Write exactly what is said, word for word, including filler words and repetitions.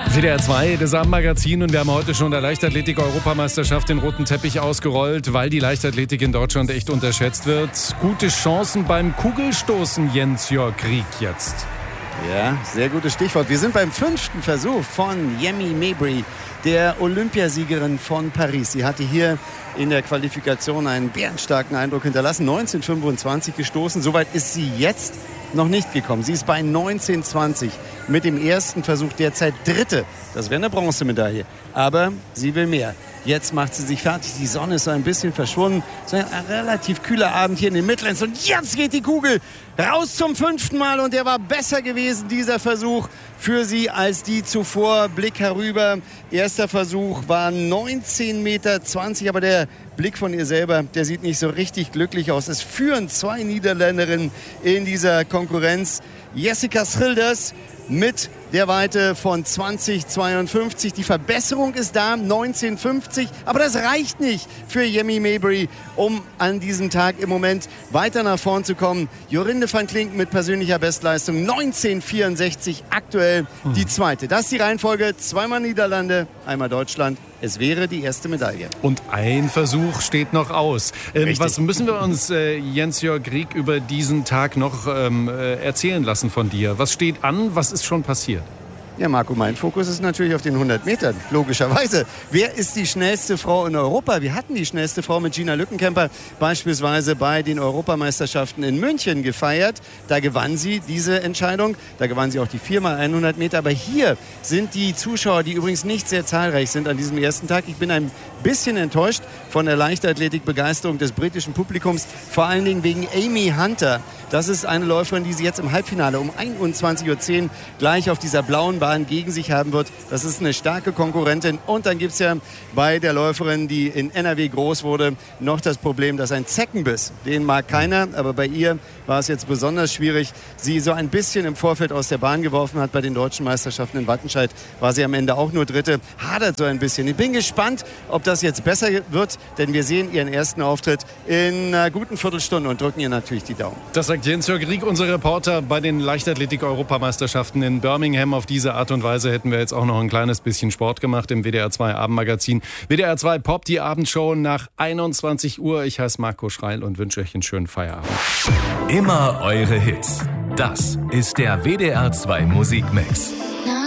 W D R zwei, das Abendmagazin, und wir haben heute schon der Leichtathletik-Europameisterschaft den roten Teppich ausgerollt, weil die Leichtathletik in Deutschland echt unterschätzt wird. Gute Chancen beim Kugelstoßen, Jens-Jörg Krieg jetzt. Ja, sehr gutes Stichwort. Wir sind beim fünften Versuch von Yemi Mabry, der Olympiasiegerin von Paris. Sie hatte hier in der Qualifikation einen bärenstarken Eindruck hinterlassen. neunzehn fünfundzwanzig gestoßen. Soweit ist sie jetzt noch nicht gekommen. Sie ist bei neunzehn zwanzig mit dem ersten Versuch, derzeit dritte. Das wäre eine Bronzemedaille. Aber sie will mehr. Jetzt macht sie sich fertig. Die Sonne ist so ein bisschen verschwunden. So ein relativ kühler Abend hier in den Midlands. Und jetzt geht die Kugel raus zum fünften Mal. Und der war besser gewesen, dieser Versuch, für sie als die zuvor. Blick herüber. Erster Versuch war neunzehn Meter zwanzig. Aber der Blick von ihr selber, der sieht nicht so richtig glücklich aus. Es führen zwei Niederländerinnen in dieser Konkurrenz. Jessica Schilders mit der Weite von zwanzig zweiundfünfzig. Die Verbesserung ist da, neunzehn fünfzig. Aber das reicht nicht für Yemi Mabry, um an diesem Tag im Moment weiter nach vorn zu kommen. Jorinde van Klink mit persönlicher Bestleistung neunzehn vierundsechzig, aktuell die zweite. Das ist die Reihenfolge. Zweimal Niederlande, einmal Deutschland. Es wäre die erste Medaille. Und ein Versuch steht noch aus. Ähm, was müssen wir uns, äh, Jens-Jörg Krieg, über diesen Tag noch ähm, äh, erzählen lassen von dir? Was steht an? Was ist schon passiert? Ja, Marco, mein Fokus ist natürlich auf den hundert Metern, logischerweise. Wer ist die schnellste Frau in Europa? Wir hatten die schnellste Frau mit Gina Lückenkämper beispielsweise bei den Europameisterschaften in München gefeiert. Da gewann sie diese Entscheidung. Da gewann sie auch die viermal hundert Meter. Aber hier sind die Zuschauer, die übrigens nicht sehr zahlreich sind an diesem ersten Tag. Ich bin ein bisschen enttäuscht von der Leichtathletik-Begeisterung des britischen Publikums. Vor allen Dingen wegen Amy Hunter. Das ist eine Läuferin, die sie jetzt im Halbfinale um einundzwanzig Uhr zehn gleich auf dieser blauen Bahn gegen sich haben wird. Das ist eine starke Konkurrentin. Und dann gibt es ja bei der Läuferin, die in N R W groß wurde, noch das Problem, dass ein Zeckenbiss, den mag keiner, aber bei ihr war es jetzt besonders schwierig. Sie so ein bisschen im Vorfeld aus der Bahn geworfen hat bei den deutschen Meisterschaften in Wattenscheid, war sie am Ende auch nur Dritte. Hadert so ein bisschen. Ich bin gespannt, ob das jetzt besser wird, denn wir sehen ihren ersten Auftritt in einer guten Viertelstunde und drücken ihr natürlich die Daumen. Das sagt Jens-Jörg Krieg, unser Reporter bei den Leichtathletik-Europameisterschaften in Birmingham. Auf diese Art und Weise hätten wir jetzt auch noch ein kleines bisschen Sport gemacht im W D R zwei Abendmagazin. W D R zwei Pop, die Abendshow nach einundzwanzig Uhr. Ich heiße Marco Schreil und wünsche euch einen schönen Feierabend. Immer eure Hits. Das ist der W D R zwei Musikmix.